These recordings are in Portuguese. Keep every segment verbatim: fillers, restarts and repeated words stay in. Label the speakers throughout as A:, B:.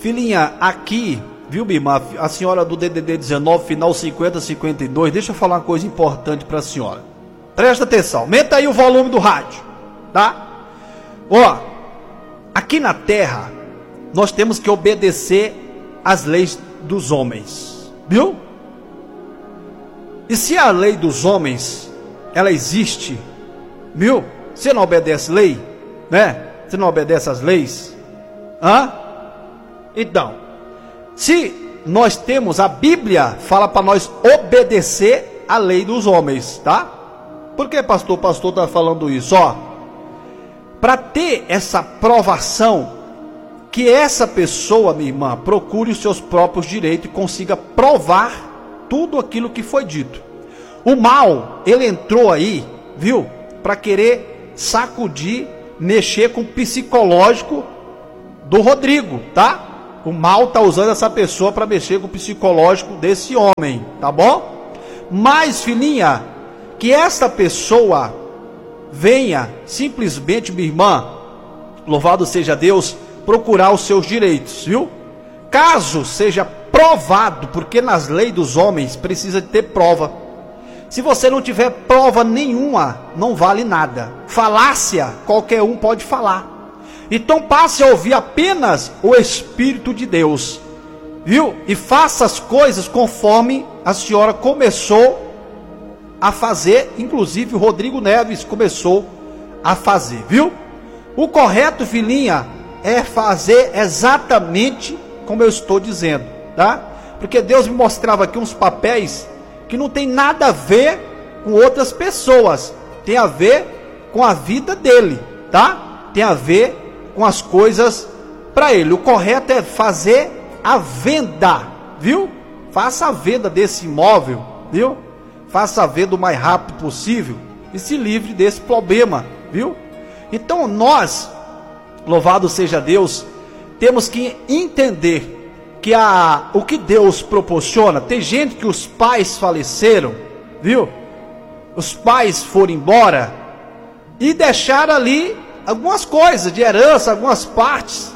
A: Filhinha, aqui, viu, minha irmã, a senhora do D D D dezenove, final cinquenta cinquenta e dois, deixa eu falar uma coisa importante para a senhora. Presta atenção, aumenta aí o volume do rádio, tá? Ó, aqui na terra, nós temos que obedecer às leis dos homens, viu? E se a lei dos homens, ela existe, viu? Você não obedece lei, né? Você não obedece às leis? Hã? Então, se nós temos, a Bíblia fala para nós obedecer a lei dos homens, tá? Por que, pastor? O pastor está falando isso, ó. Para ter essa provação, que essa pessoa, minha irmã, procure os seus próprios direitos e consiga provar tudo aquilo que foi dito. O mal, ele entrou aí, viu? Para querer sacudir, mexer com o psicológico do Rodrigo, tá? O mal tá usando essa pessoa para mexer com o psicológico desse homem, tá bom? Mas, filhinha, que essa pessoa venha simplesmente, minha irmã, louvado seja Deus, procurar os seus direitos, viu? Caso seja provado, porque nas leis dos homens precisa de ter prova. Se você não tiver prova nenhuma, não vale nada. Falácia, qualquer um pode falar. Então passe a ouvir apenas o Espírito de Deus, viu? E faça as coisas conforme a senhora começou a fazer, inclusive o Rodrigo Neves começou a fazer, viu? O correto, filhinha, é fazer exatamente como eu estou dizendo, tá? Porque Deus me mostrava aqui uns papéis que não tem nada a ver com outras pessoas, tem a ver com a vida dele, tá? Tem a ver com as coisas para ele. O correto é fazer a venda, viu? Faça a venda desse imóvel, viu? Faça a venda o mais rápido possível e se livre desse problema, viu? Então nós, louvado seja Deus, temos que entender que a, o que Deus proporciona. Tem gente que os pais faleceram, viu? Os pais foram embora e deixaram ali algumas coisas de herança, algumas partes.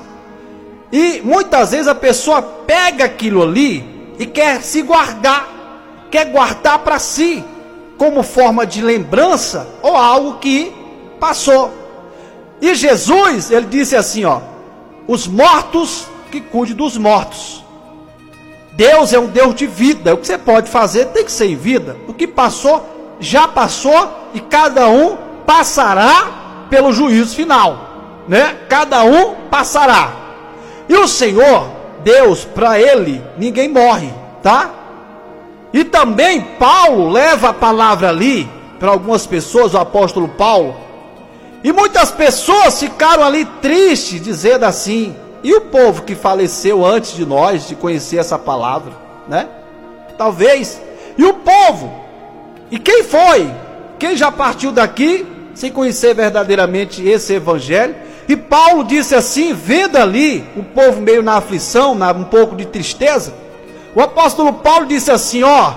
A: E muitas vezes a pessoa pega aquilo ali e quer se guardar, quer guardar para si, como forma de lembrança ou algo que passou. E Jesus, ele disse assim, ó: os mortos que cuide dos mortos. Deus é um Deus de vida. O que você pode fazer tem que ser em vida. O que passou, já passou, e cada um passará pelo juízo final, né? Cada um passará. E o Senhor, Deus, para ele, ninguém morre, tá? E também Paulo leva a palavra ali, para algumas pessoas, o apóstolo Paulo, e muitas pessoas ficaram ali tristes, dizendo assim: e o povo que faleceu antes de nós, de conhecer essa palavra, né? Talvez, e o povo, e quem foi? Quem já partiu daqui sem conhecer verdadeiramente esse evangelho? E Paulo disse assim, vendo ali o povo meio na aflição, na, um pouco de tristeza, o apóstolo Paulo disse assim, ó: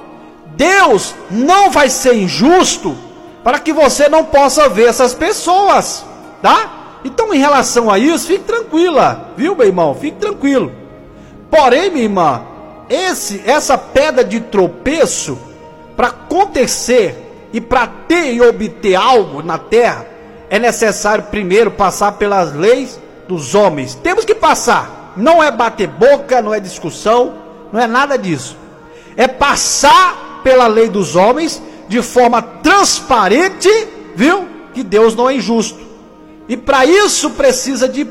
A: Deus não vai ser injusto para que você não possa ver essas pessoas, tá? Então, em relação a isso, fique tranquila, viu, meu irmão? Fique tranquilo. Porém, minha irmã, esse, essa pedra de tropeço, para acontecer e para ter e obter algo na terra, é necessário primeiro passar pelas leis dos homens. Temos que passar. Não é bater boca, não é discussão, não é nada disso. É passar pela lei dos homens de forma transparente, viu? Que Deus não é injusto. E para isso precisa de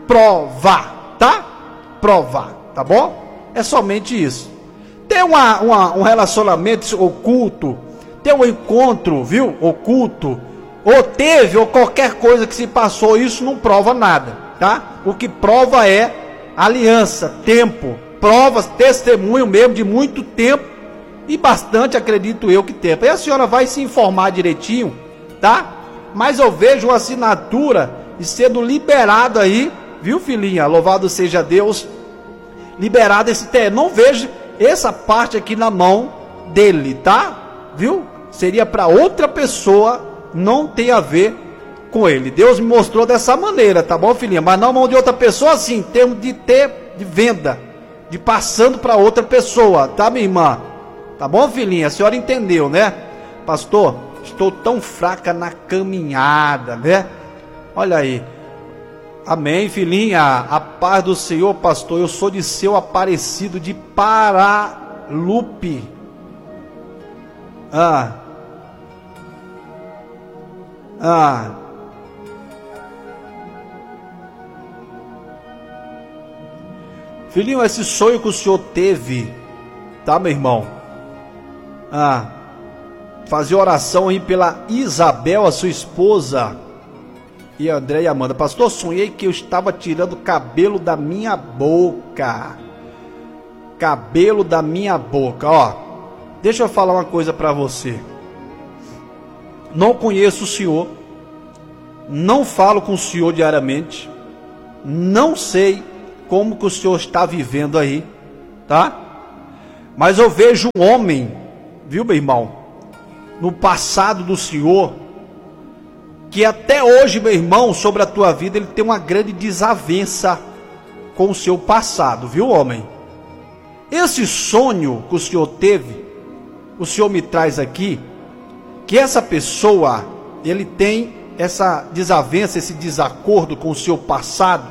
A: provar, tá? Provar, tá bom? É somente isso. Ter uma, uma, um relacionamento oculto, ter um encontro, viu? Oculto, ou teve, ou qualquer coisa que se passou, isso não prova nada, tá? O que prova é aliança, tempo, provas, testemunho mesmo de muito tempo, e bastante, acredito eu, que tempo. E a senhora vai se informar direitinho, tá? Mas eu vejo uma assinatura e sendo liberado aí, viu, filhinha? Louvado seja Deus, liberado esse terreno. Não vejo essa parte aqui na mão dele, tá? Viu? Seria para outra pessoa, não tem a ver com ele. Deus me mostrou dessa maneira, tá bom, filhinha? Mas na mão de outra pessoa, sim, temos de ter de venda, de passando para outra pessoa, tá, minha irmã? Tá bom, filhinha? A senhora entendeu, né? Pastor, estou tão fraca na caminhada, né? Olha aí. Amém, filhinha. A paz do Senhor, pastor. Eu sou de seu Aparecido de Paralupe. Ah. Ah. Filhinho, esse sonho que o senhor teve, tá, meu irmão? Ah. Fazer oração aí pela Isabel, a sua esposa, e André e Amanda. Pastor, sonhei que eu estava tirando cabelo da minha boca. Cabelo da minha boca. Ó, deixa eu falar uma coisa para você. Não conheço o senhor. Não falo com o senhor diariamente. Não sei como que o senhor está vivendo aí, tá? Mas eu vejo um homem, viu, meu irmão, no passado do senhor, que até hoje, meu irmão, sobre a tua vida, ele tem uma grande desavença com o seu passado, viu, homem? Esse sonho que o senhor teve, o senhor me traz aqui, que essa pessoa, ele tem essa desavença, esse desacordo com o seu passado,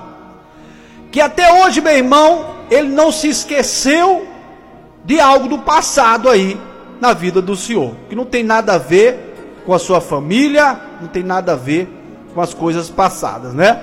A: que até hoje, meu irmão, ele não se esqueceu de algo do passado aí, na vida do senhor, que não tem nada a ver com a sua família, não tem nada a ver com as coisas passadas, né?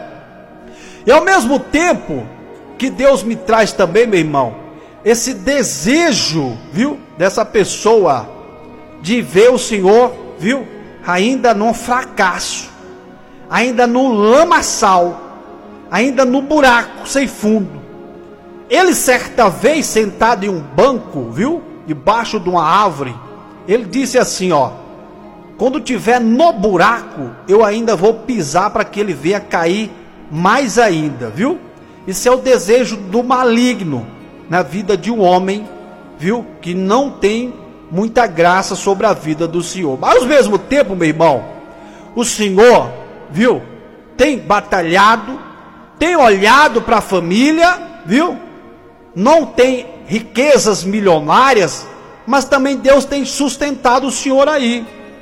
A: E ao mesmo tempo que Deus me traz também, meu irmão, esse desejo, viu, dessa pessoa de ver o Senhor, viu, ainda num fracasso, ainda no lamaçal, ainda no buraco sem fundo. Ele certa vez sentado em um banco, viu, debaixo de uma árvore, ele disse assim, ó: quando tiver no buraco, eu ainda vou pisar para que ele venha cair mais ainda, viu? Isso é o desejo do maligno na vida de um homem, viu? Que não tem muita graça sobre a vida do Senhor. Mas ao mesmo tempo, meu irmão, o Senhor, viu? Tem batalhado, tem olhado para a família, viu? Não tem riquezas milionárias, mas também Deus tem sustentado o Senhor aí.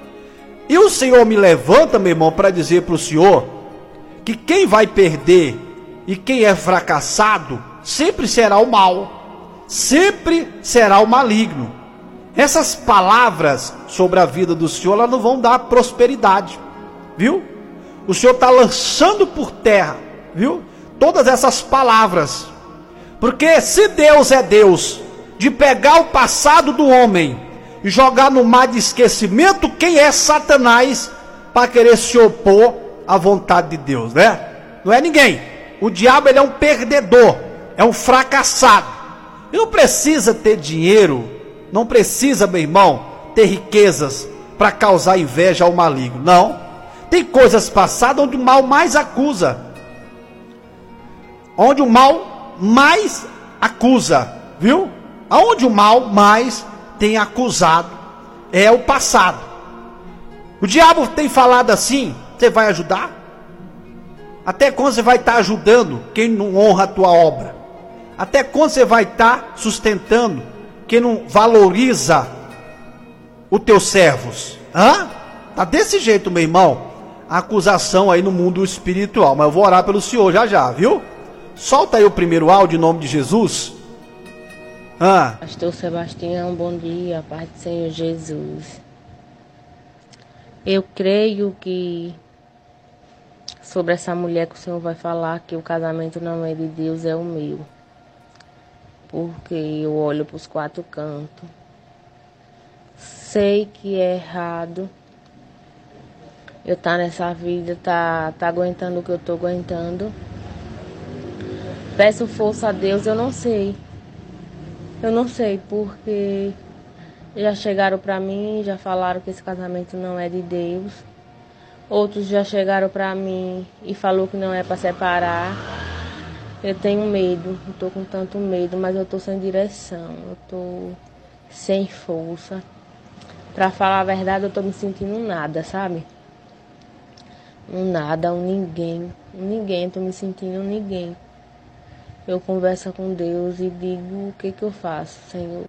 A: E o Senhor me levanta, meu irmão, para dizer para o Senhor que quem vai perder e quem é fracassado sempre será o mal, sempre será o maligno. Essas palavras sobre a vida do Senhor, elas não vão dar prosperidade, viu? O Senhor está lançando por terra, viu? Todas essas palavras, porque se Deus é Deus de pegar o passado do homem e jogar no mar de esquecimento, quem é Satanás para querer se opor à vontade de Deus, né? Não é ninguém. O diabo, ele é um perdedor, é um fracassado. E não precisa ter dinheiro, não precisa, meu irmão, ter riquezas para causar inveja ao maligno. Não. Tem coisas passadas onde o mal mais acusa, onde o mal mais acusa, viu? Aonde o mal mais tem acusado é o passado. O diabo tem falado assim: você vai ajudar? Até quando você vai estar ajudando quem não honra a tua obra? Até quando você vai estar sustentando quem não valoriza os teus servos? Hã? Tá desse jeito, meu irmão, a acusação aí no mundo espiritual. Mas eu vou orar pelo senhor já já, viu? Solta aí o primeiro áudio em nome de Jesus. Ah.
B: Pastor Sebastião, bom dia, paz do Senhor Jesus. Eu creio que sobre essa mulher que o Senhor vai falar, que o casamento não é de Deus, é o meu. Porque eu olho para os quatro cantos, sei que é errado eu estar nessa vida, tá, tá aguentando o que eu tô aguentando. Peço força a Deus, eu não sei. Eu não sei, porque já chegaram para mim, já falaram que esse casamento não é de Deus. Outros já chegaram para mim e falou que não é para separar. Eu tenho medo, eu tô com tanto medo, mas eu tô sem direção, eu tô sem força. Para falar a verdade, eu tô me sentindo nada, sabe? Um nada, um ninguém, um ninguém, eu tô me sentindo um ninguém. eu converso com Deus e digo o que que eu faço, Senhor.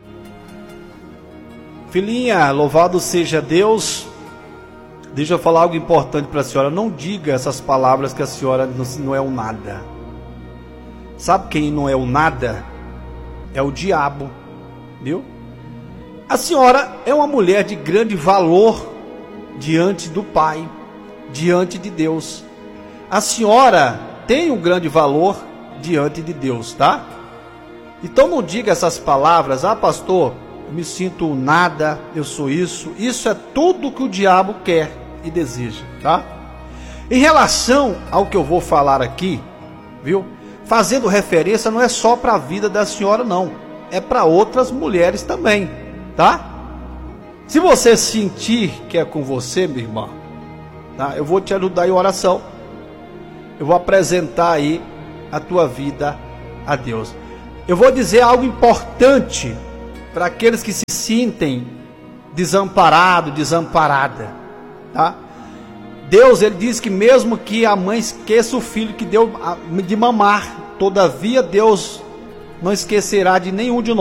A: Filhinha, louvado seja Deus. Deixa eu falar algo importante para a senhora. Não diga essas palavras que a senhora não é o nada. Sabe quem não é o nada? É o diabo, viu? A senhora é uma mulher de grande valor diante do Pai, diante de Deus. A senhora tem um grande valor diante de Deus, tá? Então não diga essas palavras: ah, pastor, eu me sinto nada, eu sou isso. Isso é tudo que o diabo quer e deseja, tá? Em relação ao que eu vou falar aqui, viu? Fazendo referência, não é só para a vida da senhora, não. É para outras mulheres também, tá? Se você sentir que é com você, minha irmã, tá? Eu vou te ajudar em oração. Eu vou apresentar aí a tua vida a Deus. Eu vou dizer algo importante para aqueles que se sentem desamparado, desamparada, tá? Deus, ele diz que mesmo que a mãe esqueça o filho que deu de mamar, todavia Deus não esquecerá de nenhum de nós.